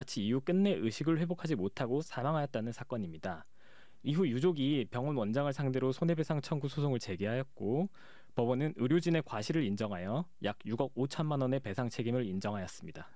완치치 이후 끝내 의식을 회복하지 못하고 사망하였다는 사건입니다. 이후 유족이 병원 원장을 상대로 손해배상 청구 소송을 제기하였고 법원은 의료진의 과실을 인정하여 약 6억 5천만 원의 배상 책임을 인정하였습니다.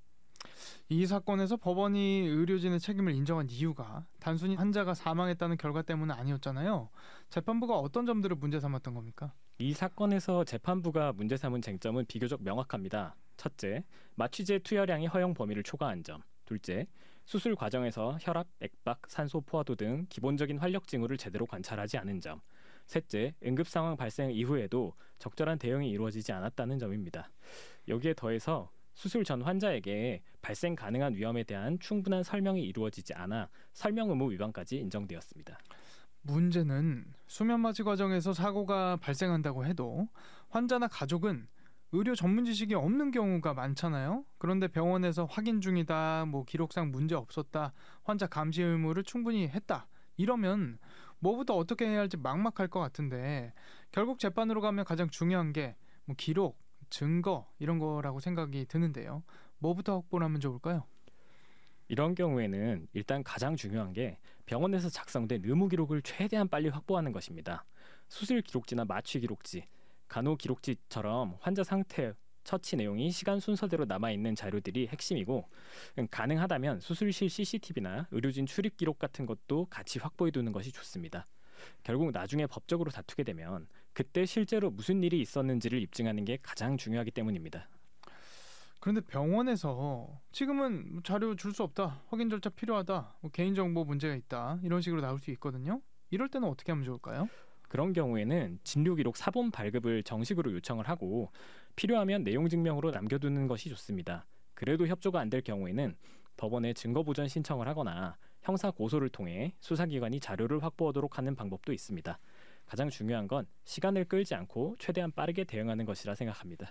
이 사건에서 법원이 의료진의 책임을 인정한 이유가 단순히 환자가 사망했다는 결과 때문은 아니었잖아요. 재판부가 어떤 점들을 문제 삼았던 겁니까? 이 사건에서 재판부가 문제 삼은 쟁점은 비교적 명확합니다. 첫째, 마취제 투여량이 허용 범위를 초과한 점. 둘째, 수술 과정에서 혈압, 맥박, 산소 포화도 등 기본적인 활력 징후를 제대로 관찰하지 않은 점. 셋째, 응급 상황 발생 이후에도 적절한 대응이 이루어지지 않았다는 점입니다. 여기에 더해서 수술 전 환자에게 발생 가능한 위험에 대한 충분한 설명이 이루어지지 않아 설명 의무 위반까지 인정되었습니다. 문제는 수면 마취 과정에서 사고가 발생한다고 해도 환자나 가족은 의료 전문 지식이 없는 경우가 많잖아요. 그런데 병원에서 확인 중이다, 기록상 문제 없었다, 환자 감시 의무를 충분히 했다, 이러면 뭐부터 어떻게 해야 할지 막막할 것 같은데 결국 재판으로 가면 가장 중요한 게 기록, 증거 이런 거라고 생각이 드는데요. 뭐부터 확보를 하면 좋을까요? 이런 경우에는 일단 가장 중요한 게 병원에서 작성된 의무 기록을 최대한 빨리 확보하는 것입니다. 수술 기록지나 마취 기록지, 간호 기록지처럼 환자 상태, 처치 내용이 시간 순서대로 남아있는 자료들이 핵심이고 가능하다면 수술실 CCTV나 의료진 출입 기록 같은 것도 같이 확보해두는 것이 좋습니다. 결국 나중에 법적으로 다투게 되면 그때 실제로 무슨 일이 있었는지를 입증하는 게 가장 중요하기 때문입니다. 그런데 병원에서 지금은 자료 줄 수 없다, 확인 절차 필요하다, 개인정보 문제가 있다, 이런 식으로 나올 수 있거든요. 이럴 때는 어떻게 하면 좋을까요? 그런 경우에는 진료기록 사본 발급을 정식으로 요청을 하고 필요하면 내용 증명으로 남겨두는 것이 좋습니다. 그래도 협조가 안 될 경우에는 법원에 증거보전 신청을 하거나 형사 고소를 통해 수사기관이 자료를 확보하도록 하는 방법도 있습니다. 가장 중요한 건 시간을 끌지 않고 최대한 빠르게 대응하는 것이라 생각합니다.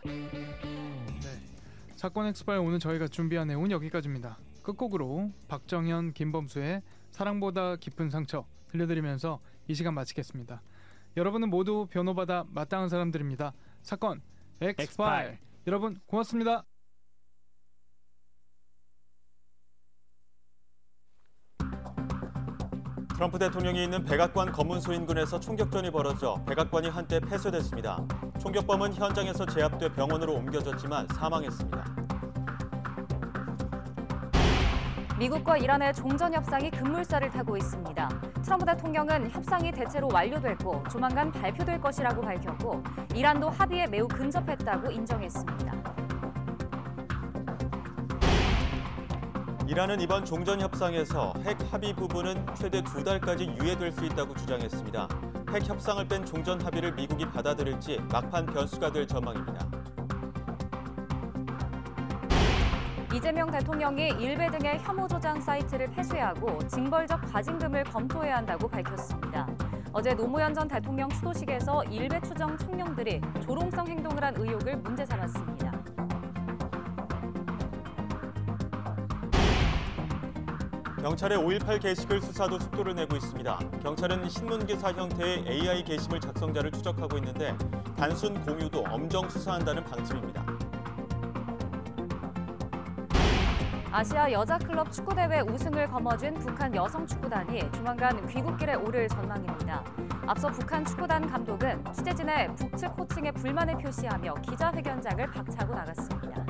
사건 엑스파일 오늘 저희가 준비한 내용은 여기까지입니다. 끝곡으로 박정현, 김범수의 사랑보다 깊은 상처 들려드리면서 이 시간 마치겠습니다. 여러분은 모두 변호받아 마땅한 사람들입니다. 사건 엑스파일. 여러분 고맙습니다. 트럼프 대통령이 있는 백악관 검문소 인근에서 총격전이 벌어져 백악관이 한때 폐쇄됐습니다. 총격범은 현장에서 제압돼 병원으로 옮겨졌지만 사망했습니다. 미국과 이란의 종전 협상이 급물살을 타고 있습니다. 트럼프 대통령은 협상이 대체로 완료됐고 조만간 발표될 것이라고 밝혔고 이란도 합의에 매우 근접했다고 인정했습니다. 이란은 이번 종전 협상에서 핵 합의 부분은 최대 2달까지 유예될 수 있다고 주장했습니다. 핵 협상을 뺀 종전 합의를 미국이 받아들일지 막판 변수가 될 전망입니다. 이재명 대통령이 일베 등의 혐오 조장 사이트를 폐쇄하고 징벌적 과징금을 검토해야 한다고 밝혔습니다. 어제 노무현 전 대통령 추도식에서 일베 추정 청년들이 조롱성 행동을 한 의혹을 문제 삼았습니다. 경찰의 5.18 게시글 수사도 속도를 내고 있습니다. 경찰은 신문기사 형태의 AI 게시물 작성자를 추적하고 있는데 단순 공유도 엄정 수사한다는 방침입니다. 아시아 여자클럽 축구대회 우승을 거머쥔 북한 여성축구단이 조만간 귀국길에 오를 전망입니다. 앞서 북한 축구단 감독은 취재진의 북측 코칭에 불만을 표시하며 기자회견장을 박차고 나갔습니다.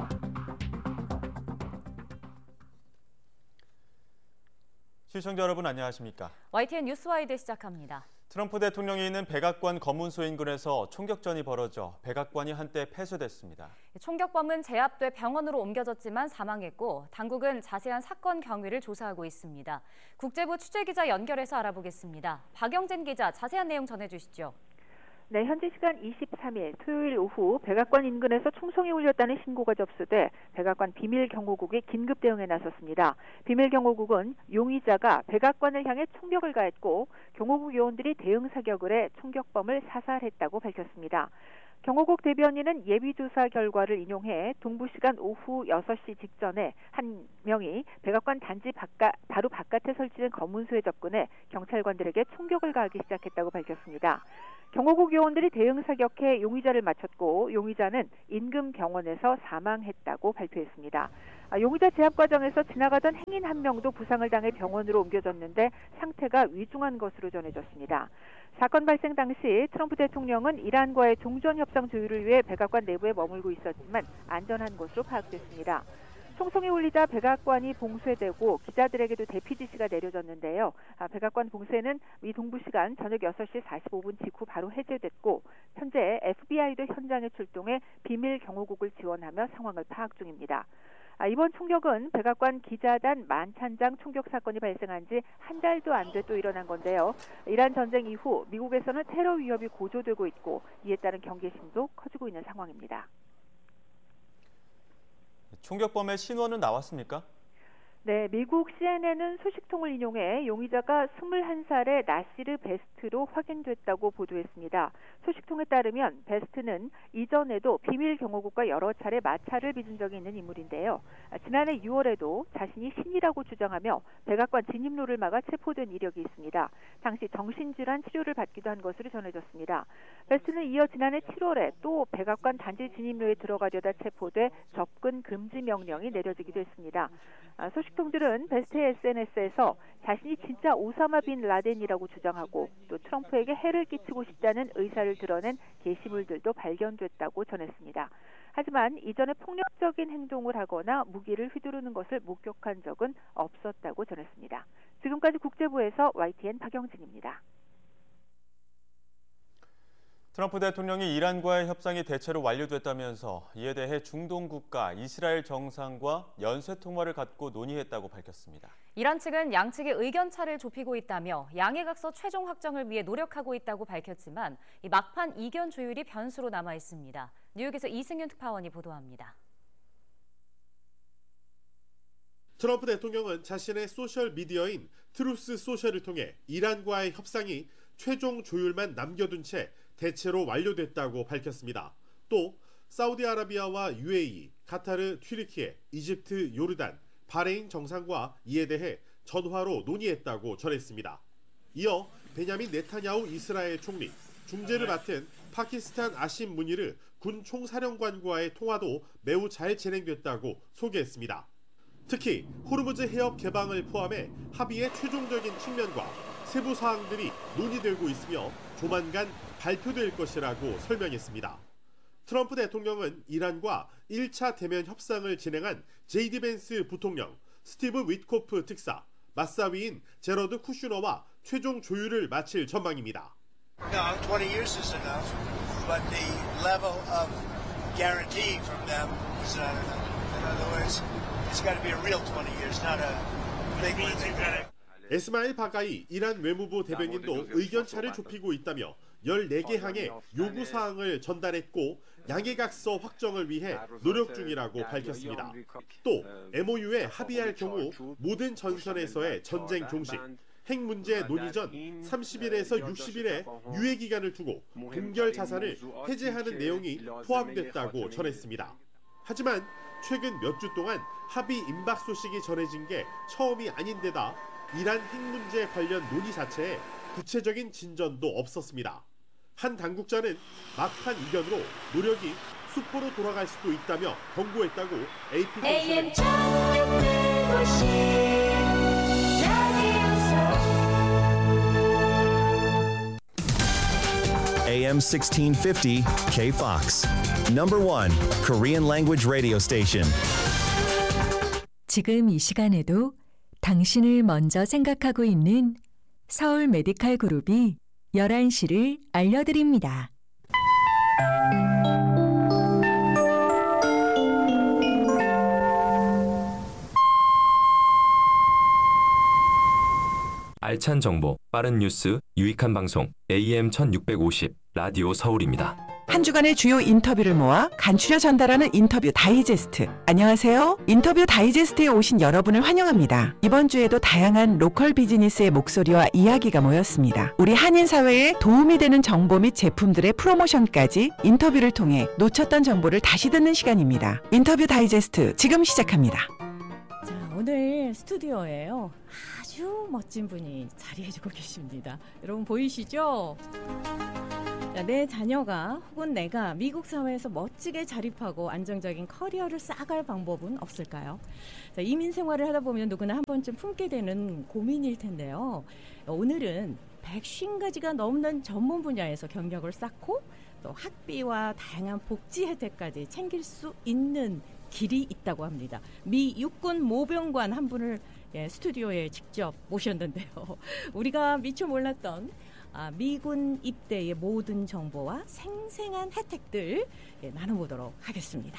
시청자 여러분 안녕하십니까? YTN 뉴스와이드 시작합니다. 트럼프 대통령이 있는 백악관 검문소 인근에서 총격전이 벌어져 백악관이 한때 폐쇄됐습니다. 총격범은 제압돼 병원으로 옮겨졌지만 사망했고 당국은 자세한 사건 경위를 조사하고 있습니다. 국제부 취재기자 연결해서 알아보겠습니다. 박영진 기자, 자세한 내용 전해주시죠. 네, 현지 시간 23일 토요일 오후 백악관 인근에서 총성이 울렸다는 신고가 접수돼 백악관 비밀경호국이 긴급 대응에 나섰습니다. 비밀경호국은 용의자가 백악관을 향해 총격을 가했고 경호국 요원들이 대응 사격을 해 총격범을 사살했다고 밝혔습니다. 경호국 대변인은 예비조사 결과를 인용해 동부시간 오후 6시 직전에 한 명이 백악관 단지 바로 바깥에 설치된 검문소에 접근해 경찰관들에게 총격을 가하기 시작했다고 밝혔습니다. 경호국 요원들이 대응 사격해 용의자를 맞췄고 용의자는 인근 병원에서 사망했다고 발표했습니다. 용의자 제압 과정에서 지나가던 행인 한 명도 부상을 당해 병원으로 옮겨졌는데 상태가 위중한 것으로 전해졌습니다. 사건 발생 당시 트럼프 대통령은 이란과의 종전 협상 조율을 위해 백악관 내부에 머물고 있었지만 안전한 것으로 파악됐습니다. 총성이 울리자 백악관이 봉쇄되고 기자들에게도 대피 지시가 내려졌는데요. 백악관 봉쇄는 미 동부 시간 저녁 6시 45분 직후 바로 해제됐고 현재 FBI도 현장에 출동해 비밀 경호국을 지원하며 상황을 파악 중입니다. 이번 총격은 백악관 기자단 만찬장 총격 사건이 발생한 지 한 달도 안 돼 또 일어난 건데요. 이란 전쟁 이후 미국에서는 테러 위협이 고조되고 있고 이에 따른 경계심도 커지고 있는 상황입니다. 총격범의 신원은 나왔습니까? 네, 미국 CNN은 소식통을 인용해 용의자가 21살의 나시르 베스트로 확인됐다고 보도했습니다. 소식통에 따르면 베스트는 이전에도 비밀 경호국과 여러 차례 마찰을 빚은 적이 있는 인물인데요. 지난해 6월에도 자신이 신이라고 주장하며 백악관 진입로를 막아 체포된 이력이 있습니다. 당시 정신질환 치료를 받기도 한 것으로 전해졌습니다. 베스트는 이어 지난해 7월에 또 백악관 단지 진입로에 들어가려다 체포돼 접근 금지 명령이 내려지기도 했습니다. 소식통들은 베스트의 SNS에서 자신이 진짜 오사마 빈 라덴이라고 주장하고 또 트럼프에게 해를 끼치고 싶다는 의사를 드러낸 게시물들도 발견됐다고 전했습니다. 하지만 이전에 폭력적인 행동을 하거나 무기를 휘두르는 것을 목격한 적은 없었다고 전했습니다. 지금까지 국제부에서 YTN 박영진입니다. 트럼프 대통령이 이란과의 협상이 대체로 완료됐다면서 이에 대해 중동 국가 이스라엘 정상과 연쇄 통화를 갖고 논의했다고 밝혔습니다. 이란 측은 양측의 의견차를 좁히고 있다며 양해 각서 최종 확정을 위해 노력하고 있다고 밝혔지만 이 막판 이견 조율이 변수로 남아 있습니다. 뉴욕에서 이승윤 특파원이 보도합니다. 트럼프 대통령은 자신의 소셜미디어인 트루스 소셜을 통해 이란과의 협상이 최종 조율만 남겨둔 채 대체로 완료됐다고 밝혔습니다. 또 사우디아라비아와 UAE, 카타르, 튀르키예, 이집트, 요르단, 바레인 정상과 이에 대해 전화로 논의했다고 전했습니다. 이어 베냐민 네타냐후 이스라엘 총리, 중재를 맡은 파키스탄 아심 무니르 군 총사령관과의 통화도 매우 잘 진행됐다고 소개했습니다. 특히 호르무즈 해협 개방을 포함해 합의의 최종적인 측면과 세부 사항들이 논의되고 있으며 조만간 발표될 것이라고 설명했습니다. 트럼프 대통령은 이란과 1차 대면 협상을 진행한 제이디 벤스 부통령, 스티브 위트코프 특사, 맞사위인 제러드 쿠슈너와 최종 조율을 마칠 전망입니다. No, 20 years is enough, but the level of guarantee from them is not enough. In other words, it's got to be a real 20 years, not a big one. 에스마일 바가이 이란 외무부 대변인도 의견차를 좁히고 있다며 14개 항의 요구사항을 전달했고 양해각서 확정을 위해 노력 중이라고 밝혔습니다. 또 MOU에 합의할 경우 모든 전선에서의 전쟁 종식, 핵 문제 논의 전 30일에서 60일의 유예 기간을 두고 동결 자산을 해제하는 내용이 포함됐다고 전했습니다. 하지만 최근 몇 주 동안 합의 임박 소식이 전해진 게 처음이 아닌데다 이란 핵 문제 관련 논의 자체에 구체적인 진전도 없었습니다. 한 당국자는 막판 이견으로 노력이 수포로 돌아갈 수도 있다며 경고했다고 AP AM 1650 KFOX. Number 1 Korean language radio station. 지금 이 시간에도 당신을 먼저 생각하고 있는 서울 메디칼 그룹이 11시를 알려드립니다. 알찬 정보, 빠른 뉴스, 유익한 방송 AM 1650 라디오 서울입니다. 한 주간의 주요 인터뷰를 모아 간추려 전달하는 인터뷰 다이제스트. 안녕하세요. 인터뷰 다이제스트에 오신 여러분을 환영합니다. 이번 주에도 다양한 로컬 비즈니스의 목소리와 이야기가 모였습니다. 우리 한인 사회에 도움이 되는 정보 및 제품들의 프로모션까지 인터뷰를 통해 놓쳤던 정보를 다시 듣는 시간입니다. 인터뷰 다이제스트 지금 시작합니다. 자, 오늘 스튜디오에요. 아주 멋진 분이 자리해주고 계십니다. 여러분 보이시죠? 내 자녀가 혹은 내가 미국 사회에서 멋지게 자립하고 안정적인 커리어를 쌓아갈 방법은 없을까요? 자, 이민 생활을 하다 보면 누구나 한 번쯤 품게 되는 고민일 텐데요. 오늘은 150가지가 넘는 전문 분야에서 경력을 쌓고 또 학비와 다양한 복지 혜택까지 챙길 수 있는 길이 있다고 합니다. 미 육군 모병관 한 분을 스튜디오에 직접 모셨는데요. 우리가 미처 몰랐던 미군 입대의 모든 정보와 생생한 혜택들 나눠보도록 하겠습니다.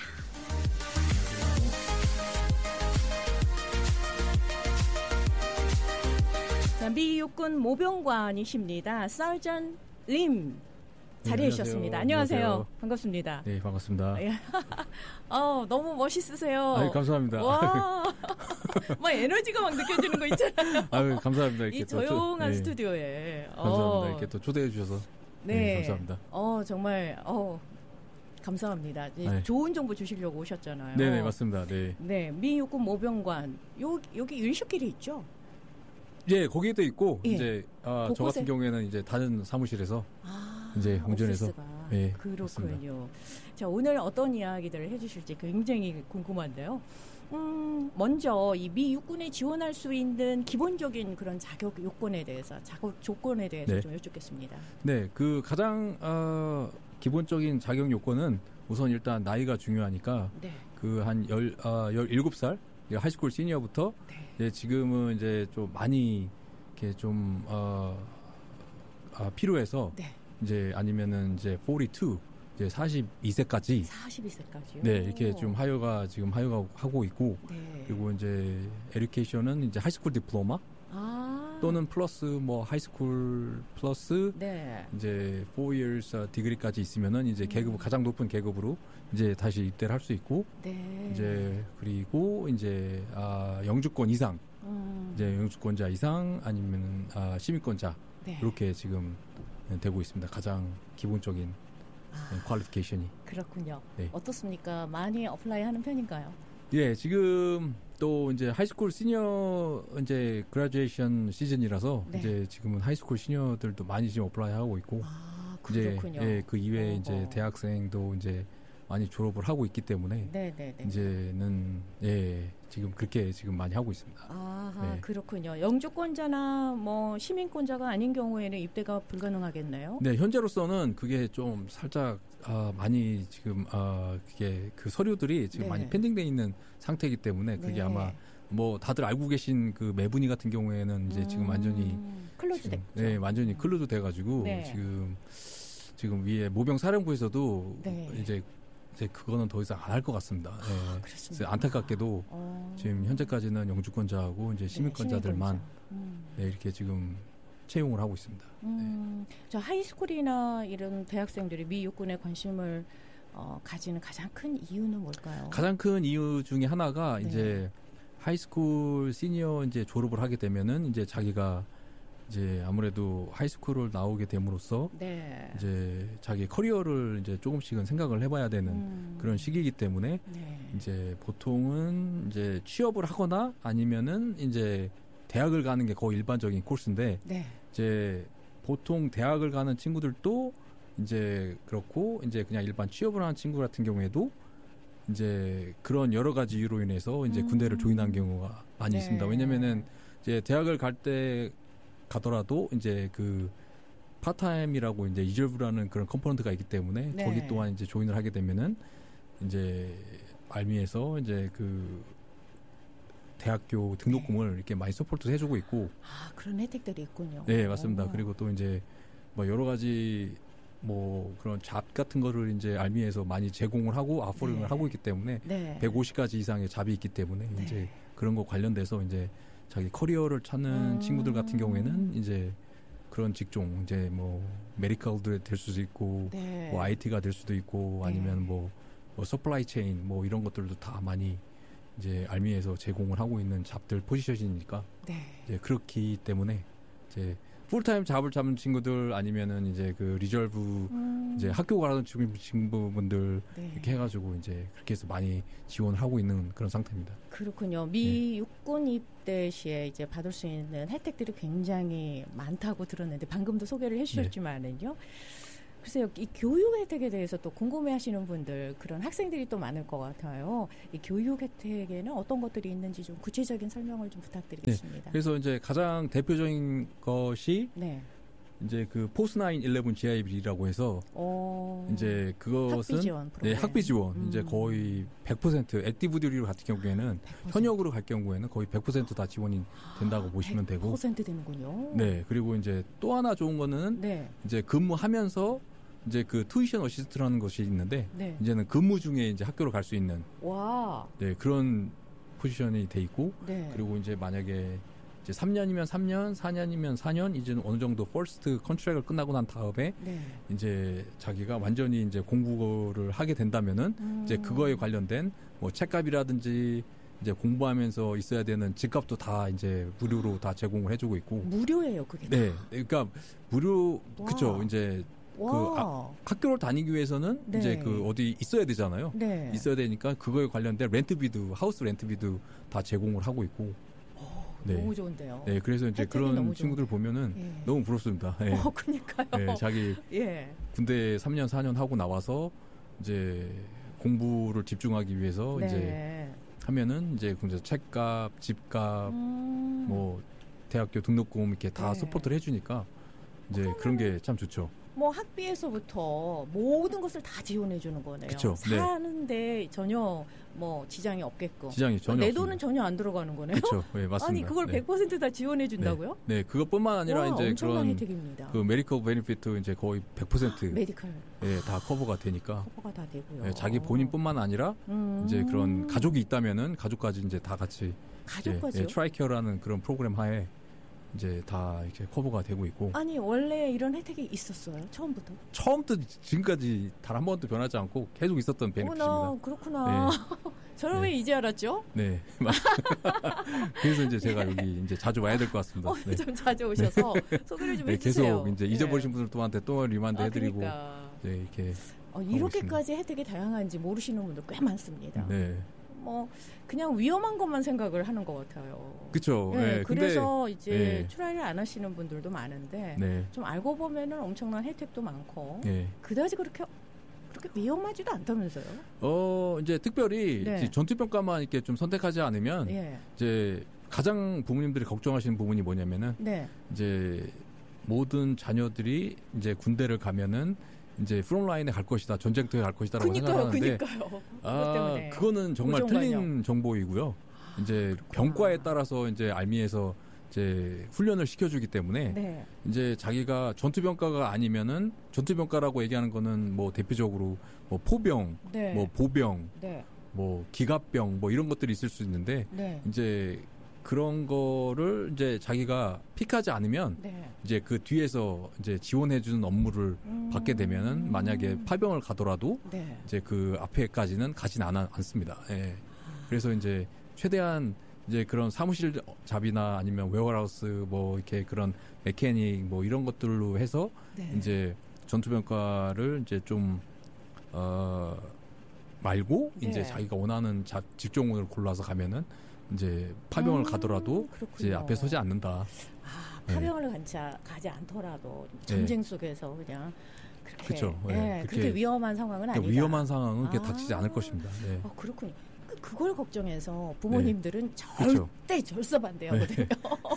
자, 미 육군 모병관이십니다. 서전 림 자리해 주셨습니다. 안녕하세요. 반갑습니다. 네, 반갑습니다. 너무 멋있으세요. 아유, 감사합니다. 와, 막 에너지가 막 느껴지는 거 있잖아요. 아유, 감사합니다. 이렇게 이 조용한 스튜디오에. 감사합니다. 이렇게 또 초대해 주셔서. 네, 감사합니다. 정말 감사합니다. 네. 좋은 정보 주시려고 오셨잖아요. 네, 맞습니다. 네. 네, 미 육군 모병관 여기 일식길이 있죠. 예, 거기에도 있고 예. 이제 저 같은 경우에는 이제 다른 사무실에서 이제 운전해서 네, 그렇군요. 맞습니다. 자, 오늘 어떤 이야기들을 해주실지 굉장히 궁금한데요. 먼저 이 미 육군에 지원할 수 있는 기본적인 그런 자격 요건에 대해서, 자격 조건에 대해서 네. 좀 여쭙겠습니다. 네, 그 가장 기본적인 자격 요건은 우선 일단 나이가 중요하니까 네. 그 한 17살 하이스쿨 시니어부터 네, 지금은 이제 좀 많이 이렇게 좀 필요해서 네. 이제 아니면은 이제 42 이제 42세까지 42세까지요. 네, 이렇게 좀 지금 하여가 하고 있고 네. 그리고 이제 에듀케이션은 이제 하이스쿨 디플로마 또는 플러스 뭐 하이스쿨 플러스 네. 이제 4 years 디그리까지 있으면은 이제 계급 가장 높은 계급으로 이제 다시 입대를 할 수 있고 네. 이제 그리고 이제 영주권 이상 이제 영주권자 이상 아니면 시민권자 네. 이렇게 지금 되고 있습니다. 가장 기본적인 퀄리피케이션이. 그렇군요. 네. 어떻습니까? 많이 어플라이하는 편인가요? 예, 지금 또 이제 하이스쿨 시니어 이제 그라듀에이션 시즌이라서 네. 이제 지금은 하이스쿨 시니어들도 많이 지금 어플라이하고 있고 그렇군요. 이제 그 이외에 이제 대학생도 이제 많이 졸업을 하고 있기 때문에 네네네. 이제는 지금 그렇게 지금 많이 하고 있습니다. 네. 그렇군요. 영주권자나 뭐 시민권자가 아닌 경우에는 입대가 불가능하겠네요. 네, 현재로서는 그게 좀 살짝 많이 지금 그게 그 서류들이 지금 네. 많이 펜딩돼 있는 상태이기 때문에 그게 네. 아마 뭐 다들 알고 계신 그 매분이 같은 경우에는 이제 지금 완전히 클로즈 됐죠. 네, 완전히 클로즈 돼가지고 네. 지금 위에 모병 사령부에서도 네. 이제 그거는 더 이상 안 할 것 같습니다. 네. 그렇습니다. 안타깝게도 지금 현재까지는 영주권자하고 이제 시민권자들만 네, 이렇게 지금 채용을 하고 있습니다. 저 하이스쿨이나 이런 대학생들이 미 육군에 관심을 가지는 가장 큰 이유는 뭘까요? 가장 큰 이유 중에 하나가 네. 이제 하이스쿨 시니어 이제 졸업을 하게 되면은 이제 자기가 이제 아무래도 하이스쿨을 나오게 됨으로써 네. 이제 자기 커리어를 이제 조금씩은 생각을 해봐야 되는 그런 시기이기 때문에 네. 이제 보통은 이제 취업을 하거나 아니면은 이제 대학을 가는 게 거의 일반적인 코스인데 네. 이제 보통 대학을 가는 친구들도 이제 그렇고 이제 그냥 일반 취업을 하는 친구 같은 경우에도 이제 그런 여러 가지 이유로 인해서 이제 군대를 조인한 경우가 많이 네. 있습니다. 왜냐면은 이제 대학을 갈 때 가더라도 이제 그 파타임이라고 이제 리저브라는 그런 컴포넌트가 있기 때문에 네. 거기 또한 이제 조인을 하게 되면은 이제 알미에서 이제 그 대학교 등록금을 이렇게 많이 서포트 해주고 있고 그런 혜택들이 있군요. 네, 맞습니다. 그리고 또 이제 뭐 여러 가지 뭐 그런 잡 같은 거를 이제 알미에서 많이 제공을 하고 아포링을 네. 하고 있기 때문에 네. 150가지 이상의 잡이 있기 때문에 네. 이제 그런 거 관련돼서 이제 자기 커리어를 찾는 친구들 같은 경우에는 이제 그런 직종 이제 뭐 메디컬도 될 수도 있고 네. 뭐 IT가 될 수도 있고 네. 아니면 뭐 서플라이 체인 뭐 이런 것들도 다 많이 이제 알미에서 제공을 하고 있는 잡들 포지션이니까 네. 이제 그렇기 때문에 이제 풀타임 잡을 잡는 친구들 아니면은 이제 그 리저브 이제 학교 가는 친구분들 네. 이렇게 해가지고 이제 그렇게 해서 많이 지원을 하고 있는 그런 상태입니다. 그렇군요. 미 육군 입대 시에 이제 받을 수 있는 혜택들이 굉장히 많다고 들었는데 방금도 소개를 해주셨지만은요. 글쎄요, 이 교육 혜택에 대해서 또 궁금해하시는 분들, 그런 학생들이 또 많을 것 같아요. 이 교육 혜택에는 어떤 것들이 있는지 좀 구체적인 설명을 좀 부탁드리겠습니다. 네, 그래서 이제 가장 대표적인 것이 네. 이제 그 포스9 11 GIB라고 해서 이제 그것은 학비 지원 프로그램. 네, 학비 지원 이제 거의 100% 액티브 듀리로 같은 경우에는 100%. 현역으로 갈 경우에는 거의 100% 다 지원이 된다고 보시면 되고 100% 되는군요. 네, 그리고 이제 또 하나 좋은 거는 네. 이제 근무하면서 이제 그 투이션 어시스트라는 것이 있는데 네. 이제는 근무 중에 이제 학교로 갈 수 있는 와. 네, 그런 포지션이 돼 있고 네. 그리고 이제 만약에 이제 3년이면 3년, 4년이면 4년, 이제는 어느 정도 퍼스트 컨트랙을 끝나고 난 다음에 네. 이제 자기가 완전히 이제 공부를 하게 된다면은 이제 그거에 관련된 뭐 책값이라든지 이제 공부하면서 있어야 되는 집값도 다 이제 무료로 다 제공을 해주고 있고. 무료예요, 그게? 네, 그러니까 무료 그죠. 이제 학교를 다니기 위해서는 네. 이제 그 어디 있어야 되잖아요. 네. 있어야 되니까 그거에 관련된 렌트비도 하우스 렌트비도 다 제공을 하고 있고. 네. 너무 좋은데요. 네, 그래서 이제 그런 친구들 보면은 너무 부럽습니다. 네. 그러니까요. 네, 자기 예. 군대 3년 4년 하고 나와서 이제 공부를 집중하기 위해서 네. 이제 하면은 이제 책값, 집값, 뭐 대학교 등록금 이렇게 다 서포트를 해주니까 이제 그런 게 참 좋죠. 뭐 학비에서부터 모든 것을 다 지원해 주는 거네요. 그쵸, 사는데 전혀 뭐 지장이 없게끔. 지장이 전혀 내 없습니다. 돈은 전혀 안 들어가는 거네요. 그렇죠. 네, 맞습니다. 아니 그걸 네. 100% 다 지원해 준다고요? 네, 그것뿐만 아니라 와, 이제 엄청난 그런 혜택입니다. 그 메디컬 베니피트 이제 거의 100% 메디컬 예, 다 커버가 되니까. 커버가 다 되고요. 예, 자기 본인뿐만 아니라 이제 그런 가족이 있다면은 가족까지 이제 다 같이 가족까지요? 예, 트라이케어라는 그런 프로그램 하에 이제 다 이렇게 커버가 되고 있고. 아니 원래 이런 혜택이 있었어요? 처음부터 지금까지 단 한 번도 변하지 않고 계속 있었던 베니핏입니다. 그렇구나. 네. 저는 왜 이제 알았죠? 네, 그래서 이제 제가 여기 이제 자주 와야 될 것 같습니다. 네. 좀 자주 오셔서 소개를 좀 네, 해주세요. 계속 이제 잊어버리신 분들한테 또 리마인드 해드리고, 그러니까. 네, 이렇게 이렇게까지 혜택이 다양한지 모르시는 분들 꽤 많습니다. 네. 뭐 그냥 위험한 것만 생각을 하는 것 같아요. 그렇죠. 네, 네, 그래서 근데, 이제 네. 트라이를 안 하시는 분들도 많은데 네. 좀 알고 보면은 엄청난 혜택도 많고 네. 그다지 그렇게 위험하지도 않다면서요? 이제 특별히 네. 이제 전투평가만 이렇게 좀 선택하지 않으면 예. 이제 가장 부모님들이 걱정하시는 부분이 뭐냐면은 네. 이제 모든 자녀들이 이제 군대를 가면은 이제 프론라인에 갈 것이다, 전쟁터에 갈 것이다라고 생각하는데, 그거는 정말 틀린 정보이고요. 이제 병과에 따라서 이제 알미에서 이제 훈련을 시켜주기 때문에 네. 이제 자기가 전투병과가 아니면은 전투병과라고 얘기하는 거는 뭐 대표적으로 뭐 포병, 네. 뭐 보병, 네. 뭐 기갑병 뭐 이런 것들이 있을 수 있는데 네. 이제 그런 거를 이제 자기가 픽하지 않으면 네. 이제 그 뒤에서 이제 지원해주는 업무를 받게 되면은 만약에 파병을 가더라도 네. 이제 그 앞에까지는 가진 않습니다. 예. 그래서 이제 최대한 이제 그런 사무실 잡이나 아니면 웨어하우스 뭐 이렇게 그런 메케닉 뭐 이런 것들로 해서 네. 이제 전투병과를 이제 좀 말고 이제 네. 자기가 원하는 직종을 골라서 가면은 이제 파병을 가더라도 이제 앞에 서지 않는다. 파병을 가지 않더라도 전쟁 속에서 그냥 그렇게 그렇죠. 그렇게 위험한 상황은 아니다. 위험한 상황은 그렇게 닥치지 않을 것입니다. 네. 그렇군요. 그걸 걱정해서 부모님들은 그렇죠. 절대 절서반대하거든요.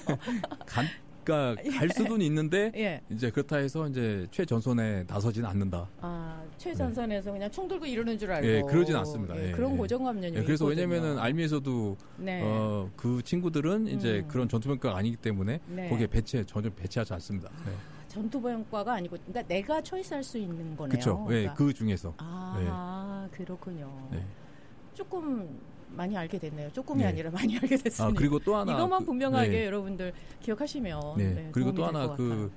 그러니까 갈 수는 있는데 예. 이제 그렇다 해서 이제 최전선에 나서지는 않는다. 최전선에서 그냥 총 들고 이러는 줄 알고. 예, 그러진 않습니다. 예, 그런 고정관념이 그래서 있거든요. 왜냐면은 알미에서도 그 친구들은 이제 그런 전투병과가 아니기 때문에 거기에 전혀 배치하지 않습니다. 네. 전투병과가 아니고, 그러니까 내가 초이스할 수 있는 거네요. 그렇죠. 그러니까. 그 중에서. 그렇군요. 네. 조금 많이 알게 됐네요. 조금이 아니라 많이 알게 됐습니다. 그리고 또 하나 이것만 분명하게 여러분들 기억하시면 그리고 또 하나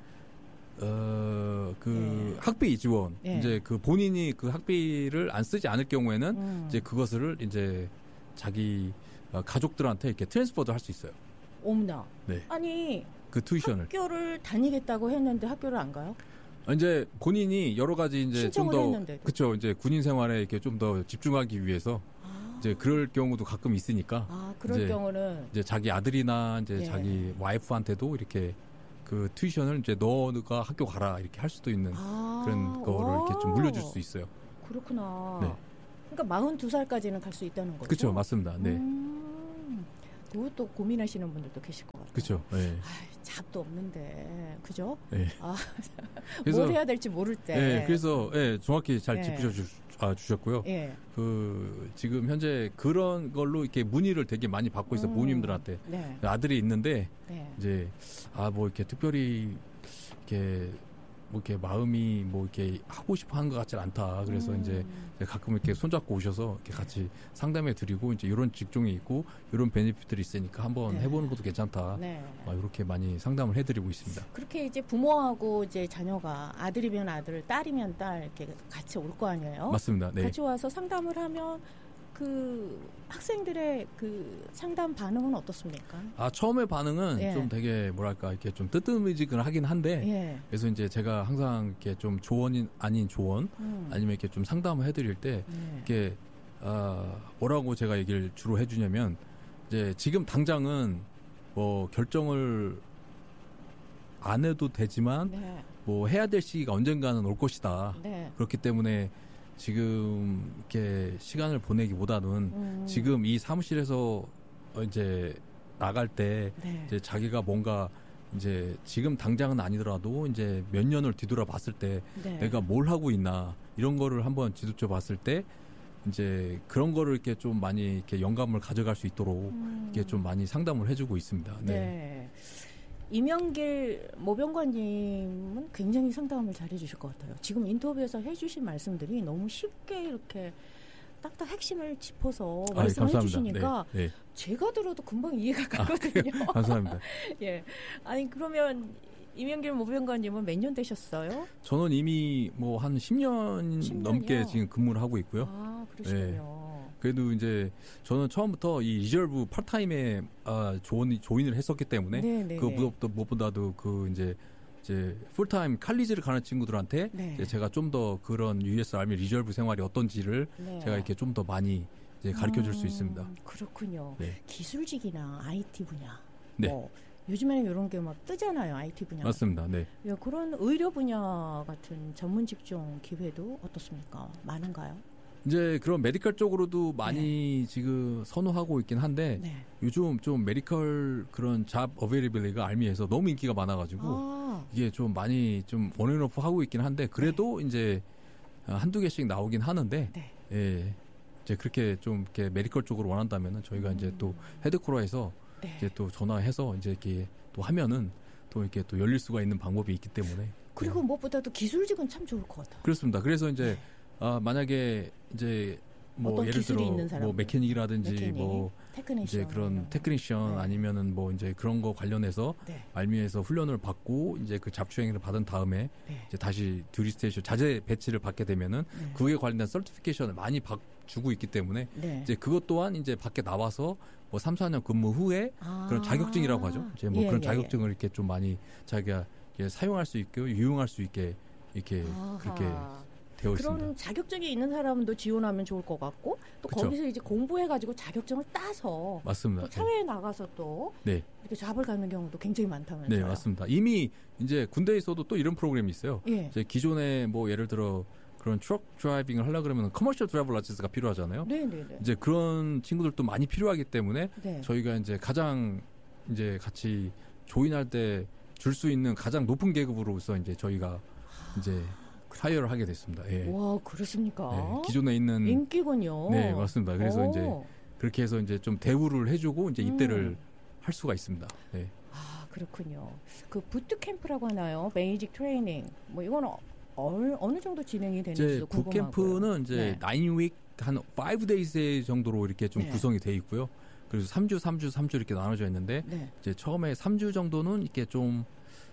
학비 지원 이제 그 본인이 그 학비를 안 쓰지 않을 경우에는 이제 그것을 이제 자기 가족들한테 이렇게 트랜스퍼도 할 수 있어요. 없나? 네. 아니 그 튜이션을 학교를 다니겠다고 했는데 학교를 안 가요? 이제 본인이 여러 가지 이제 좀 더 그렇죠. 이제 군인 생활에 이렇게 좀 더 집중하기 위해서 이제 그럴 경우도 가끔 있으니까. 그럴 경우는 이제 자기 아들이나 이제 자기 와이프한테도 이렇게 그 튜이션을 이제 너가 학교 가라 이렇게 할 수도 있는 그런 거를 이렇게 좀 물려줄 수 있어요. 그렇구나. 네. 그러니까 42살까지는 갈 수 있다는 거죠. 그렇죠, 맞습니다. 네. 그것도 고민하시는 분들도 계실 것 같아요. 그렇죠. 네. 잡도 없는데, 그죠? 네. 뭘 해야 될지 모를 때. 네, 그래서 정확히 잘 짚으셔 주셨고요. 예. 그 지금 현재 그런 걸로 이렇게 문의를 되게 많이 받고 있어요. 부모님들한테. 네. 아들이 있는데 네. 이제 뭐 이렇게 특별히 이렇게 뭐 이렇게 마음이 뭐 이렇게 하고 싶어 하는 것 같지 않다. 그래서 이제 가끔 이렇게 손잡고 오셔서 이렇게 같이 상담해 드리고 이제 이런 직종이 있고 이런 베네핏들이 있으니까 한번 해보는 것도 괜찮다. 네. 이렇게 많이 상담을 해드리고 있습니다. 그렇게 이제 부모하고 이제 자녀가 아들이면 아들, 딸이면 딸 이렇게 같이 올 거 아니에요? 맞습니다. 네. 같이 와서 상담을 하면 그 학생들의 그 상담 반응은 어떻습니까? 처음에 반응은 좀 되게 뭐랄까 이렇게 좀 뜨뜻미지근하긴 한데 그래서 이제 제가 항상 이렇게 좀 조언인 아닌 조언 아니면 이렇게 좀 상담을 해드릴 때 이렇게 뭐라고 제가 얘기를 주로 해주냐면 이제 지금 당장은 뭐 결정을 안 해도 되지만 뭐 해야 될 시기가 언젠가는 올 것이다. 그렇기 때문에 지금 이렇게 시간을 보내기보다는 지금 이 사무실에서 이제 나갈 때 이제 자기가 뭔가 이제 지금 당장은 아니더라도 이제 몇 년을 뒤돌아 봤을 때 내가 뭘 하고 있나 이런 거를 한번 지도쳐 봤을 때 이제 그런 거를 이렇게 좀 많이 이렇게 영감을 가져갈 수 있도록 이렇게 좀 많이 상담을 해주고 있습니다. 네. 이명길 모병관님은 굉장히 상담을 잘 해주실 것 같아요. 지금 인터뷰에서 해주신 말씀들이 너무 쉽게 이렇게 딱딱 핵심을 짚어서 말씀해 주시니까 제가 들어도 금방 이해가 가거든요. 감사합니다. 예. 아니 그러면 이명길 모병관님은 몇 년 되셨어요? 저는 이미 뭐 한 10년 넘게 지금 근무를 하고 있고요. 그러시군요. 그래도 이제 저는 처음부터 이 리저브 파트타임에 조인을 했었기 때문에 그 무엇보다도 그 이제 풀타임 칼리지를 가는 친구들한테 이제 제가 좀 더 그런 US 아미 리저브 생활이 어떤지를 제가 이렇게 좀 더 많이 이제 가르쳐 줄 수 있습니다. 그렇군요. 네. 기술직이나 IT 분야. 네. 요즘에는 이런 게 막 뜨잖아요. IT 분야. 맞습니다. 네. 그런 의료 분야 같은 전문 직종 기회도 어떻습니까? 많은가요? 이제 그런 메디컬 쪽으로도 많이 지금 선호하고 있긴 한데 요즘 좀 메디컬 그런 잡 어베이러빌리티가 알미에서 너무 인기가 많아가지고 이게 좀 많이 좀 원앤오프 하고 있긴 한데 그래도 이제 한두 개씩 나오긴 하는데 이제 그렇게 좀 이렇게 메디컬 쪽으로 원한다면은 저희가 이제 또 헤드코어에서 이제 또 전화해서 이제 이렇게 또 하면은 또 이렇게 또 열릴 수가 있는 방법이 있기 때문에 그리고 무엇보다도 기술직은 참 좋을 것 같아요. 그렇습니다. 그래서 이제 만약에 이제 뭐 예를 들어 뭐 메케닉이라든지 뭐 이제 그런 테크니션 아니면은 뭐 이제 그런 거 관련해서 알미에서 훈련을 받고 이제 그 잡추행위를 받은 다음에 이제 다시 듀리 스테이션 자재 배치를 받게 되면은 그에 관련된 서티피케이션을 많이 주고 있기 때문에 이제 그것 또한 이제 밖에 나와서 뭐 3, 4년 근무 후에 그런 자격증이라고 하죠. 이제 뭐 그런 자격증을 이렇게 좀 많이 자기가 사용할 수 있고 유용할 수 있게 이렇게 그렇게 되어 그런 있습니다. 자격증이 있는 사람도 지원하면 좋을 것 같고 또 그쵸. 거기서 이제 공부해가지고 자격증을 따서 맞습니다. 또 사회에 나가서 또 이렇게 잡을 갖는 경우도 굉장히 많다면서요. 네, 맞습니다. 이미 이제 군대에서도 또 이런 프로그램이 있어요. 이제 기존에 뭐 예를 들어 그런 트럭 드라이빙을 하려 그러면 커머셜 드라이버 라이센스가 필요하잖아요. 네네네. 이제 그런 친구들도 많이 필요하기 때문에 저희가 이제 가장 이제 같이 조인할 때 줄 수 있는 가장 높은 계급으로서 이제 저희가 이제 하이어를 하게 됐습니다. 와, 그렇습니까? 네, 기존에 있는 인기군요. 네, 맞습니다. 그래서 이제 그렇게 해서 이제 좀 대우를 해주고 이제 입대를 할 수가 있습니다. 네. 그렇군요. 그 부트 캠프라고 하나요? 베이직 트레이닝. 뭐 이건 어느 정도 진행이 되는지도 궁금하고요. 부트캠프는 이제 9week 한 5days 정도로 이렇게 좀 구성이 돼 있고요. 그래서 3주 이렇게 나눠져 있는데 이제 처음에 3주 정도는 이렇게 좀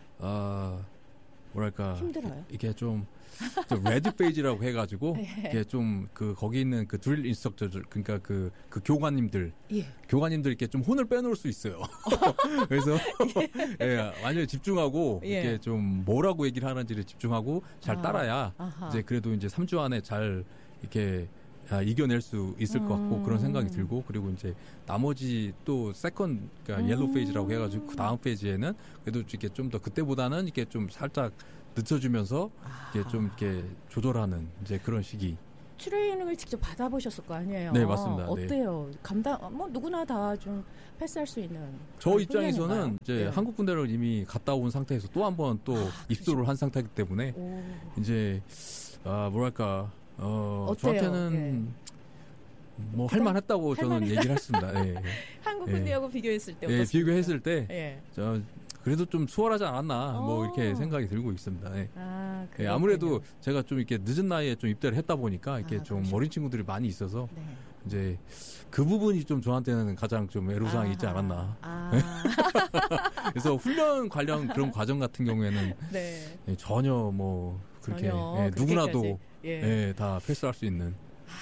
뭐랄까 힘들어요. 이게 좀 레드 페이지라고 해가지고 이게 좀 그 거기 있는 그 드릴 인스트럭터들 그러니까 그 교관님들 이렇게 좀 혼을 빼놓을 수 있어요. 그래서 완전히 집중하고 이렇게 좀 뭐라고 얘기를 하는지를 집중하고 잘 따라야 이제 그래도 이제 3주 안에 잘 이렇게 이겨낼 수 있을 것 같고 그런 생각이 들고 그리고 이제 나머지 또 세컨 그러니까 옐로우 페이지라고 해가지고 그 다음 페이지에는 그래도 이렇게 좀 더 그때보다는 이렇게 좀 살짝 늦춰주면서 이렇게 좀 이렇게 조절하는 이제 그런 시기. 트레이닝을 직접 받아보셨을 거 아니에요? 네, 맞습니다. 어때요? 뭐 누구나 다 좀 패스할 수 있는. 저 입장에서는 이제 네. 한국 군대를 이미 갔다 온 상태에서 또 한 번 또 입소를 한 상태이기 때문에 이제 뭐랄까 저한테는 뭐 할만했다고 저는 얘기를 했습니다. 예. 한국 군대하고 비교했을 때 어떻습니까? 비교했을 때 그래도 좀 수월하지 않았나 뭐 이렇게 생각이 들고 있습니다. 아무래도 제가 좀 이렇게 늦은 나이에 좀 입대를 했다 보니까 이렇게 좀 어린 친구들이 많이 있어서 이제 그 부분이 좀 저한테는 가장 좀 애로사항이 있지 않았나. 그래서 훈련 관련 그런 과정 같은 경우에는 전혀 뭐 그렇게 누구나도 다 패스할 수 있는.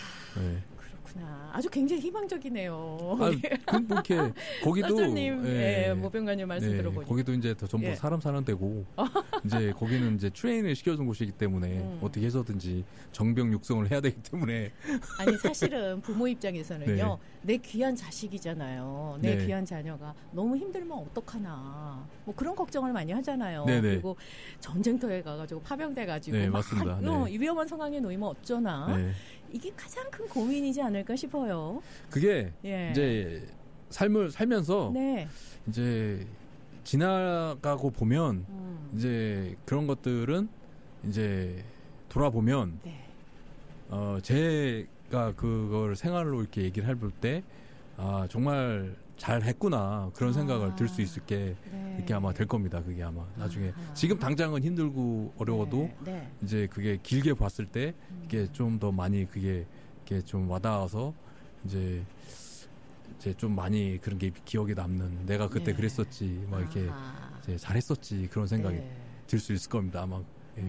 아주 굉장히 희망적이네요. 뭐 이렇게 거기도 선생님, 모병관님 말씀 들어보니 거기도 이제 더 전부 사람 사는 데고 이제 거기는 이제 트레이닝을 시켜준 곳이기 때문에 어떻게 해서든지 정병 육성을 해야 되기 때문에 아니 사실은 부모 입장에서는요 내 귀한 자식이잖아요. 내 귀한 자녀가 너무 힘들면 어떡하나 뭐 그런 걱정을 많이 하잖아요. 그리고 전쟁터에 가가지고 파병돼가지고 맞습니다. 위험한 상황에 놓이면 어쩌나. 이게 가장 큰 고민이지 않을까 싶어요. 그게 이제 삶을 살면서 이제 지나가고 보면 이제 그런 것들은 이제 돌아보면 제가 그걸 생활로 이렇게 얘기를 해볼 때 정말 잘 했구나 그런 생각을 들 수 있게 이렇게 아마 될 겁니다. 그게 아마 나중에 지금 당장은 힘들고 어려워도 이제 그게 길게 봤을 때 이게 좀 더 많이 그게 이렇게 좀 와닿아서 이제 좀 많이 그런 게 기억에 남는 내가 그때 그랬었지 막 이렇게 이제 잘했었지 그런 생각이 들 수 있을 겁니다. 아마.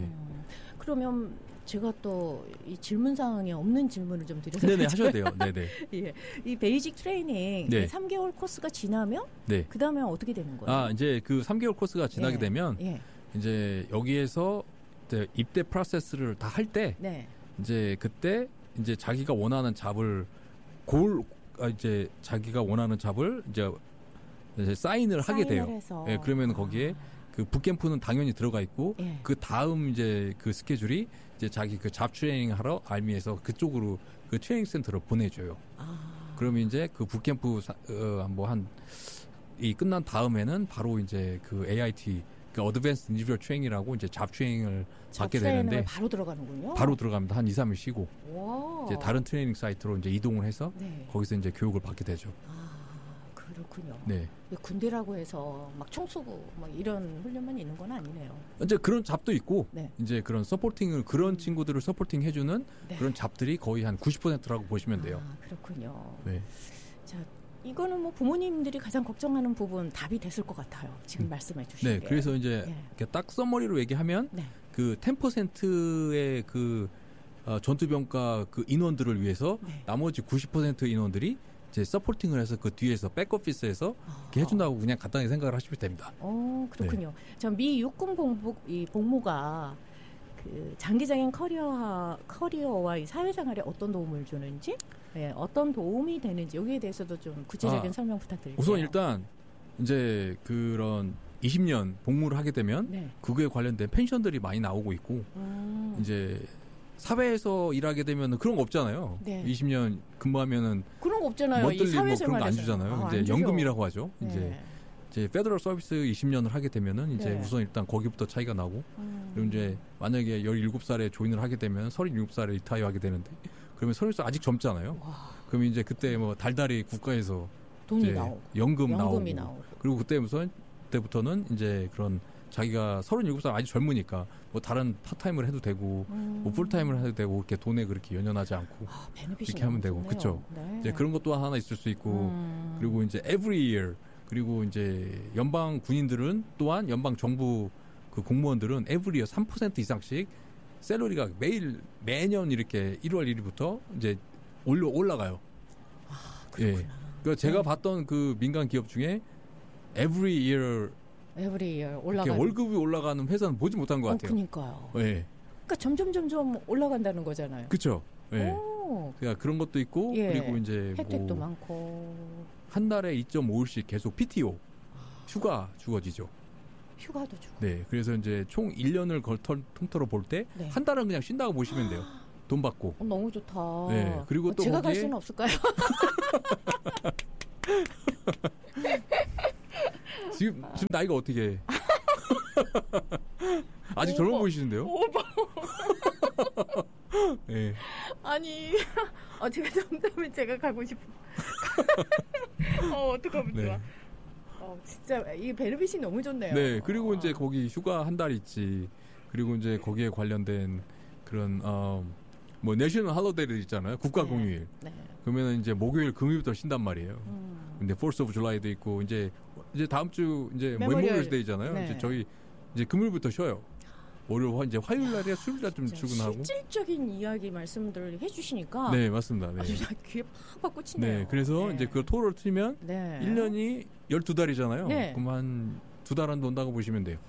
그러면 제가 또 이 질문 사항에 없는 질문을 좀 드려도 네네 하셔도 돼요. 네네. 이 베이직 트레이닝 3개월 코스가 지나면 그 다음에 어떻게 되는 거예요? 이제 그 3개월 코스가 지나게 되면 이제 여기에서 이제 입대 프로세스를 다 할 때 이제 그때 이제 자기가 원하는 잡을 이제 자기가 원하는 잡을 이제 사인을 하게 돼요. 그러면 거기에 그 붓캠프는 당연히 들어가 있고 그 다음 이제 그 스케줄이 이제 자기 그 잡 트레이닝 하러 알미에서 그쪽으로 그 트레이닝 센터로 보내줘요. 그러면 이제 그 붓캠프 뭐 이 끝난 다음에는 바로 이제 그 AIT 그 어드밴스 인디비dual 트레이닝이라고 이제 잡 트레이닝을 받게 되는데 바로 들어가는군요. 바로 들어갑니다. 한 2, 3일 쉬고 이제 다른 트레이닝 사이트로 이제 이동을 해서 거기서 이제 교육을 받게 되죠. 그렇군요. 군대라고 해서 막 총 쏘고 막 이런 훈련만 있는 건 아니네요. 이제 그런 잡도 있고 이제 그런 서포팅을 그런 친구들을 서포팅 해주는 그런 잡들이 거의 한 90%라고 보시면 돼요. 그렇군요. 자, 이거는 뭐 부모님들이 가장 걱정하는 부분 답이 됐을 것 같아요. 지금 말씀해 주신 게. 그래서 이제 딱 써머리로 얘기하면 그 10%의 그 전투병과 그 인원들을 위해서 나머지 90% 인원들이 이제 서포팅을 해서 그 뒤에서 백오피스에서 이렇게 해준다고 그냥 간단히 생각을 하시면 됩니다. 그렇군요. 전 미 육군 복무가 그 장기적인 커리어와 이 사회생활에 어떤 도움을 주는지, 어떤 도움이 되는지 여기에 대해서도 좀 구체적인 설명 부탁드릴게요. 우선 일단 이제 그런 20년 복무를 하게 되면 그거에 관련된 펜션들이 많이 나오고 있고 이제 사회에서 일하게 되면 그런 거 없잖아요. 20년 근무하면은 그런 거 없잖아요. 이 사회생활에서 그런 거 안 주잖아요. 이제 연금이라고 하죠. 이제 페더럴 서비스 20년을 하게 되면은 이제 우선 일단 거기부터 차이가 나고 그리고 이제 만약에 17살에 조인을 하게 되면 37살에 리타이어 하게 되는데 그러면 37살 아직 젊잖아요. 그러면 이제 그때 뭐 달달이 국가에서 돈이 나오고 연금이 나오고 그리고 그때부터는 이제 그런 자기가 37살 아직 젊으니까 뭐 다른 파타임을 해도 되고 뭐 풀타임을 해도 되고 이렇게 돈에 그렇게 연연하지 않고 이렇게 하면 되고 그렇죠. 이제 그런 것도 하나 있을 수 있고 그리고 이제 every year 그리고 이제 연방 군인들은 또한 연방 정부 그 공무원들은 every year 3% 이상씩 샐러리가 매년 이렇게 1월 1일부터 이제 올라가요. 그러니까 제가 봤던 그 민간 기업 중에 every year 올라가는 월급이 올라가는 회사는 보지 못한 것 같아요. 그러니까요. 그러니까 점점 올라간다는 거잖아요. 그렇죠. 그러니까 그런 것도 있고 예. 그리고 이제 혜택도 뭐 많고 한 달에 2.5일씩 계속 PTO 휴가 주어지죠. 휴가도 주고. 네, 그래서 이제 총 1년을 통틀어 볼 때 한 달은 그냥 쉰다고 보시면 돼요. 돈 받고. 너무 좋다. 네, 그리고 또 제가 거기에 갈 수는 없을까요? 지금 나이가 어떻게? 아직 젊어 보이시는데요? 오버. 네. 아니, 제가 정답은 제가 가고 싶어. 어떡하면 네. 좋아. 진짜 이 베네핏이 너무 좋네요. 네, 그리고 이제 거기 휴가 한 달 있지. 그리고 이제 거기에 관련된 그런 뭐 내셔널 할로데이들 있잖아요. 국가 공휴일. 네. 그러면 이제 목요일, 금요일부터 쉰단 말이에요. 근데 Fourth of July도 있고 이제 다음 주 이제 메모리얼 데이잖아요. 네. 이제 저희 이제 금요일부터 쉬어요. 월요일 이제 화요일 날이야 수요일 날 좀 출근하고. 실질적인 이야기 말씀들을 해주시니까. 네, 맞습니다. 네. 아주 귀에 팍팍 꽂히네요. 네, 그래서 이제 그 토를 틀면 네. 1년이 12달이잖아요. 네. 그럼 한 2달 안 돈다고 보시면 돼요.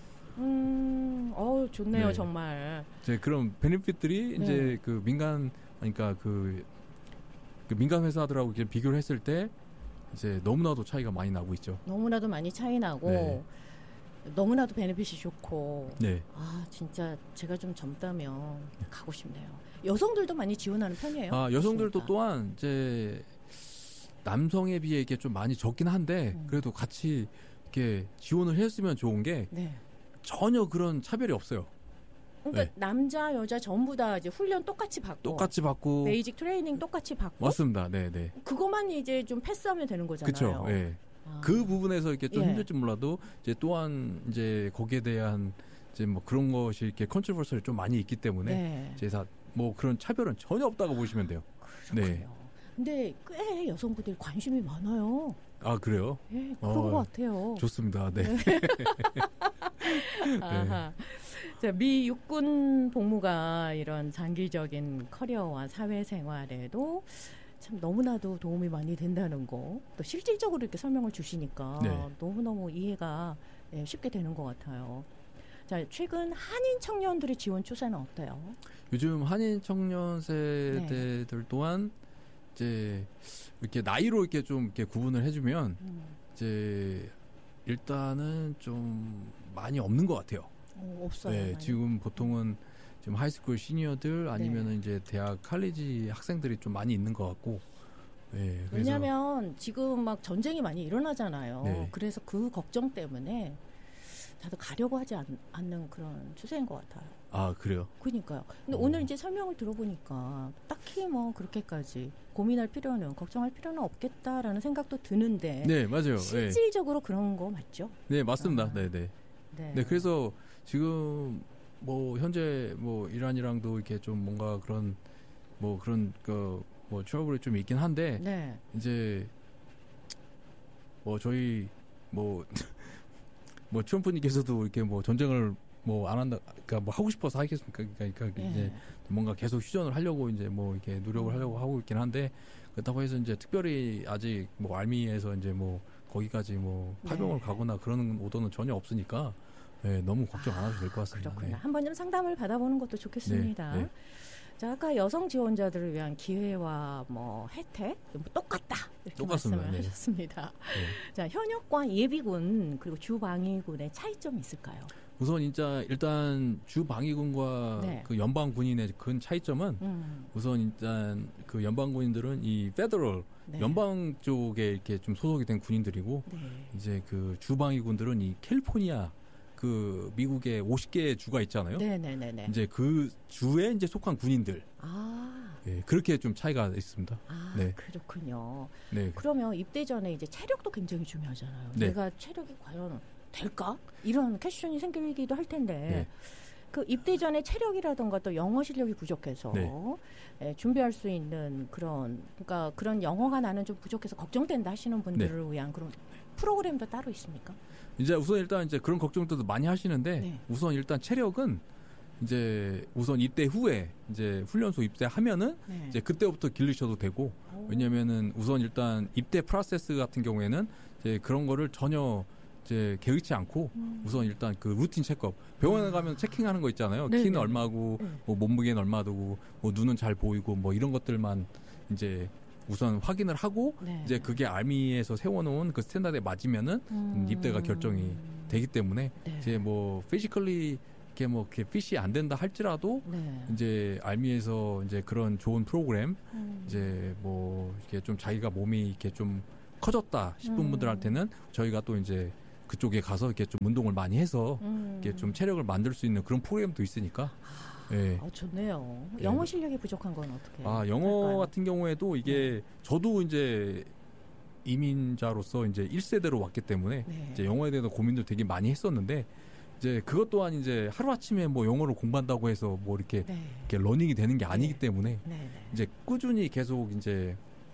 좋네요, 네. 정말. 이제 그런 베네핏들이 네. 이제 그 민간, 그러니까 그 민간 회사들하고 이렇게 비교를 했을 때 이제 너무나도 차이가 많이 나고 있죠. 너무나도 많이 차이 나고 네. 너무나도 베네핏이 좋고. 네. 진짜 제가 좀 젊다면 가고 싶네요. 여성들도 많이 지원하는 편이에요? 여성들도 또한 이제 남성에 비해 이게 좀 많이 적긴 한데 그래도 같이 이렇게 지원을 했으면 좋은 게 네. 전혀 그런 차별이 없어요. 그러니까 네. 남자 여자 전부 다 이제 훈련 똑같이 받고 베이직 트레이닝 똑같이 받고 맞습니다. 네, 네. 그것만 이제 좀 패스하면 되는 거잖아요. 그렇죠. 예. 그 부분에서 이렇게 좀 예. 힘들지 몰라도 이제 또한 이제 거기에 대한 이제 뭐 그런 것이 이렇게 컨트로버설이 좀 많이 있기 때문에 네. 이제 다 뭐 그런 차별은 전혀 없다고 보시면 돼요. 그렇군요. 네. 근데 꽤 여성분들이 관심이 많아요. 아, 그래요? 예, 그런 것 같아요. 좋습니다. 네. 아하. 자, 미 육군 복무가 이런 장기적인 커리어와 사회생활에도 참 너무나도 도움이 많이 된다는 거, 또 실질적으로 이렇게 설명을 주시니까 네. 너무너무 이해가 쉽게 되는 것 같아요. 자, 최근 한인 청년들의 지원 추세는 어때요? 요즘 한인 청년 세대들 또한 이제 이렇게 나이로 이렇게 좀 이렇게 구분을 해주면 이제 일단은 좀 많이 없는 것 같아요. 없어요. 네, 많이. 지금 보통은 지금 하이스쿨 시니어들 아니면은 이제 대학 칼리지 학생들이 좀 많이 있는 것 같고. 네, 그래서 왜냐하면 지금 막 전쟁이 많이 일어나잖아요. 네. 그래서 그 걱정 때문에 다들 가려고 하지 않는 그런 추세인 것 같아요. 아, 그래요? 그러니까요. 근데 오늘 이제 설명을 들어보니까 딱히 뭐 그렇게까지 고민할 필요는, 걱정할 필요는 없겠다라는 생각도 드는데. 네, 맞아요. 실질적으로 그런 거 맞죠? 네, 맞습니다. 네, 네. 네. 네, 그래서 지금 뭐 현재 뭐 이란이랑도 이렇게 좀 뭔가 그런 뭐 그런 뭐 트러블이 좀 있긴 한데 네. 이제 뭐 저희 뭐 트럼프님께서도 이렇게 뭐 전쟁을 뭐 안 한다, 그러니까 뭐 하고 싶어서 하겠습니까? 그러니까 이제 뭔가 계속 휴전을 하려고 이제 뭐 이렇게 노력을 하려고 하고 있긴 한데 그렇다고 해서 이제 특별히 아직 뭐 알미에서 이제 뭐 거기까지 뭐 파병을 가거나 그런 오더는 전혀 없으니까 네, 너무 걱정 안 하셔도 될 것 같습니다. 그렇구나. 네. 한번 좀 상담을 받아보는 것도 좋겠습니다. 네, 네. 자, 아까 여성 지원자들을 위한 기회와 뭐 혜택 뭐 똑같다 이렇게 똑같습니다. 말씀을 네. 하셨습니다. 네. 자, 현역과 예비군 그리고 주방위군의 차이점이 있을까요? 우선 일단 주방위군과 네. 그 연방군인의 큰 차이점은 우선 일단 그 연방군인들은 이 페더럴 네. 연방 쪽에 이렇게 좀 소속이 된 군인들이고 네. 이제 그 주방위군들은 이 캘리포니아 그 미국의 50개의 주가 있잖아요. 네네네네. 이제 그 주에 이제 속한 군인들. 아. 예, 그렇게 좀 차이가 있습니다. 아, 네. 그렇군요. 네. 그러면 입대 전에 이제 체력도 굉장히 중요하잖아요. 네. 내가 체력이 과연 될까? 이런 퀘스천이 생기기도 할 텐데 네. 그 입대 전에 체력이라든가 또 영어 실력이 부족해서 네. 준비할 수 있는 그러니까 그런 영어가 나는 좀 부족해서 걱정된다 하시는 분들을 네. 위한 그런 프로그램도 따로 있습니까? 이제 우선 일단 이제 그런 걱정들도 많이 하시는데 네. 우선 일단 체력은 이제 우선 입대 후에 이제 훈련소 입대하면은 네. 이제 그때부터 기르셔도 되고 왜냐면은 우선 일단 입대 프로세스 같은 경우에는 이제 그런 거를 전혀 이제 개의치 않고 우선 일단 그 루틴 체크업 병원에 가면 체킹하는 거 있잖아요. 네, 키는 네. 얼마고 뭐 몸무게는 얼마고 뭐 눈은 잘 보이고 뭐 이런 것들만 이제 우선 확인을 하고 네. 이제 그게 알미에서 세워놓은 그 스탠다드에 맞으면은 입대가 결정이 되기 때문에 네. 이제 뭐 피지컬리 이렇게 뭐 이렇게 핏이 안 된다 할지라도 네. 이제 알미에서 이제 그런 좋은 프로그램 이제 뭐 이렇게 좀 자기가 몸이 이렇게 좀 커졌다 싶은 분들한테는 저희가 또 이제 그쪽에 가서 이렇게 좀 운동을 많이 해서 이렇게 좀 체력을 만들 수 있는 그런 프로그램도 있으니까. 예. 좋네요. 예. 영어 실력이 부족한 건 어떻게? 영어 할까요? 같은 경우에도 이게 저도 이제 이민자로서 이제 1세대로 왔기 때문에 네. 이제 영어에 대해서 고민도 되게 많이 했었는데 이제 그것 또한 이제 하루아침에 뭐 영어를 공부한다고 해서 뭐 이렇게, 네. 이렇게 러닝이 되는 게 아니기 때문에 네. 이제 꾸준히 계속 이제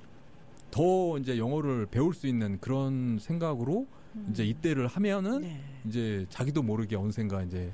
더 이제 영어를 배울 수 있는 그런 생각으로 이제 입대를 하면은 네. 이제 자기도 모르게 어느샌가 이제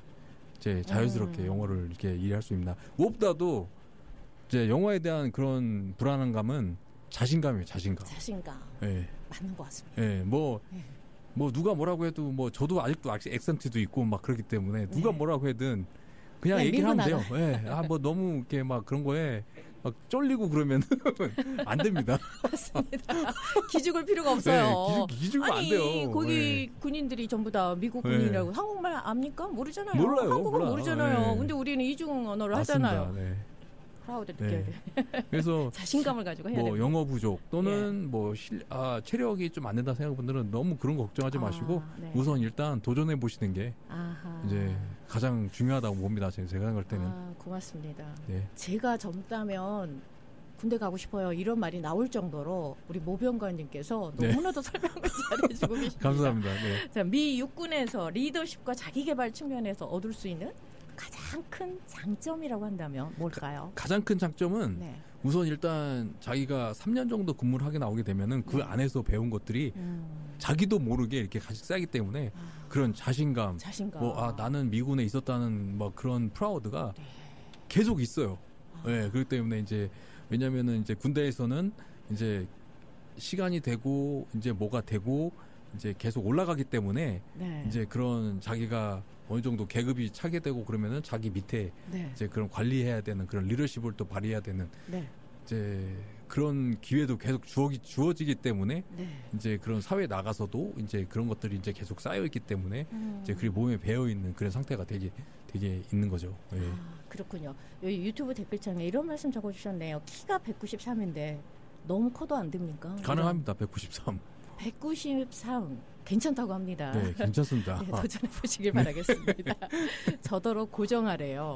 자연스럽게 영어를 이렇게 이해할 수 있나. 무엇보다도 이제 영어에 대한 그런 불안감은 자신감이에요. 자신감. 예. 맞는 것 같습니다. 예. 뭐 누가 뭐라고 해도 뭐 저도 아직도 액센트도 있고 막 그렇기 때문에 누가 뭐라고 해든 그냥 얘기를 하면 돼요. 예. 뭐 너무 이렇게 막 그런 거에 막 쫄리고 그러면 안 됩니다. 맞습니다. 기죽을 필요가 없어요. 네, 기죽으면 안 돼요. 거기 군인들이 전부 다 미국 군인이라고 한국말 압니까? 모르잖아요. 몰라요. 한국어 모르잖아요. 네. 근데 우리는 이중 언어를 맞습니다. 하잖아요. 네. 프라우드 느껴야 돼. 그래서 자신감을 가지고 해야 돼요. 뭐 영어 부족 또는 뭐 체력이 좀 안 된다 생각하는 분들은 너무 그런 거 걱정하지 마시고 네. 우선 일단 도전해 보시는 게 이제 가장 중요하다고 봅니다. 제가 생각할 때는. 고맙습니다. 네. 제가 젊다면 군대 가고 싶어요. 이런 말이 나올 정도로 우리 모병관님께서 네. 너무나도 설명을 잘해주고 계십니다. 감사합니다. 네. 자, 미 육군에서 리더십과 자기개발 측면에서 얻을 수 있는 가장 큰 장점이라고 한다면 뭘까요? 가장 큰 장점은 네. 우선 일단 자기가 3년 정도 근무를 하게 나오게 되면은 그 안에서 배운 것들이 자기도 모르게 이렇게 가씩 쌓이기 때문에 그런 자신감. 뭐 나는 미군에 있었다는 뭐 그런 프라우드가 계속 있어요. 네, 그렇기 때문에 이제 왜냐면은 이제 군대에서는 이제 시간이 되고 이제 뭐가 되고 이제 계속 올라가기 때문에 네. 이제 그런 자기가 어느 정도 계급이 차게 되고 그러면은 자기 밑에 네. 이제 그런 관리해야 되는 그런 리더십을 또 발휘해야 되는 네. 이제 그런 기회도 계속 주어지기 때문에 네. 이제 그런 사회에 나가서도 이제 그런 것들이 이제 계속 쌓여 있기 때문에 이제 그 몸에 배어 있는 그런 상태가 되게 있는 거죠. 예. 그렇군요. 여기 유튜브 댓글창에 이런 말씀 적어주셨네요. 키가 193인데 너무 커도 안 됩니까? 가능합니다. 193. 193 괜찮다고 합니다. 네, 괜찮습니다. 네, 도전해 보시길 바라겠습니다. 저더러 고정하래요.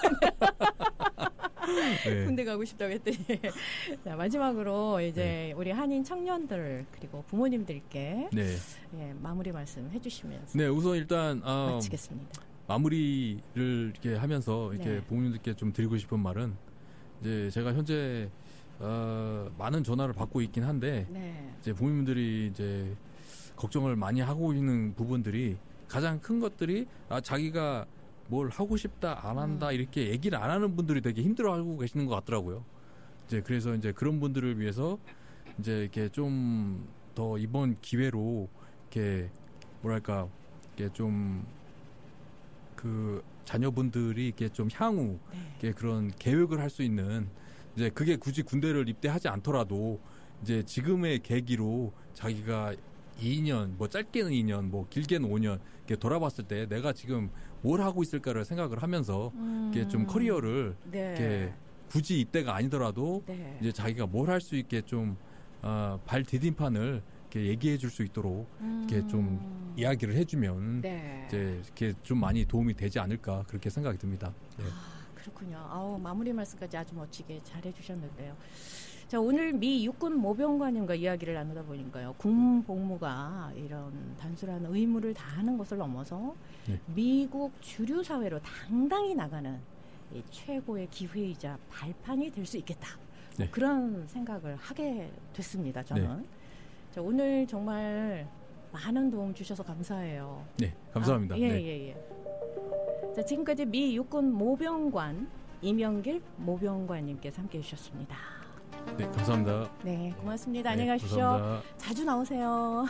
네. 군대 가고 싶다고 했더니 자, 마지막으로 이제 우리 한인 청년들 그리고 부모님들께 네. 예, 마무리 말씀 해주시면서 네, 우선 일단 마치겠습니다. 마무리를 이렇게 하면서 이렇게 네. 부모님들께 좀 드리고 싶은 말은 이제 제가 현재 많은 전화를 받고 있긴 한데 네. 이제 부모님들이 이제 걱정을 많이 하고 있는 부분들이 가장 큰 것들이 자기가 뭘 하고 싶다 안 한다 이렇게 얘기를 안 하는 분들이 되게 힘들어하고 계시는 것 같더라고요. 이제 그래서 이제 그런 분들을 위해서 이제 이렇게 좀 더 이번 기회로 이렇게 뭐랄까 이렇게 좀 그 자녀분들이 이렇게 좀 향후 이렇게 그런 계획을 할 수 있는 이제 그게 굳이 군대를 입대하지 않더라도 이제 지금의 계기로 자기가 2년 뭐 짧게는 2년 뭐 길게는 5년 이렇게 돌아봤을 때 내가 지금 뭘 하고 있을까를 생각을 하면서 이렇게 좀 커리어를 네. 이렇게 굳이 입대가 아니더라도 네. 이제 자기가 뭘 할 수 있게 좀 발 디딤판을 이렇게 얘기해 줄 수 있도록 이렇게 좀 이야기를 해주면 네. 이제 이렇게 좀 많이 도움이 되지 않을까 그렇게 생각이 듭니다. 네. 그렇군요. 마무리 말씀까지 아주 멋지게 잘해주셨는데요. 자, 오늘 미 육군 모병관님과 이야기를 나누다 보니까요. 군 복무가 이런 단순한 의무를 다하는 것을 넘어서 네. 미국 주류 사회로 당당히 나가는 이 최고의 기회이자 발판이 될 수 있겠다. 네. 그런 생각을 하게 됐습니다. 저는. 네. 자, 오늘 정말 많은 도움 주셔서 감사해요. 네, 감사합니다. 예. 자, 지금까지 미 육군 모병관 이명길 모병관님께서 함께해 주셨습니다. 네, 감사합니다. 네, 고맙습니다. 네, 안녕히 가십시오. 감사합니다. 자주 나오세요.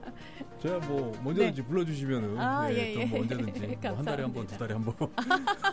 제가 뭐 언제든지 불러주시면은 아, 네, 예, 뭐 예. 언제든지 뭐 한 달에 한 번, 두 달에 한 번.